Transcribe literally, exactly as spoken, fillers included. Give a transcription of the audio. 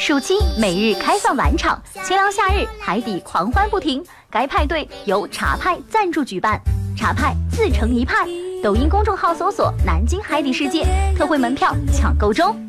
暑期每日开放晚场，清凉夏日海底狂欢不停。该派对由茶派赞助举办，茶派自成一派。抖音公众号搜索“南京海底世界”，特惠门票抢购中。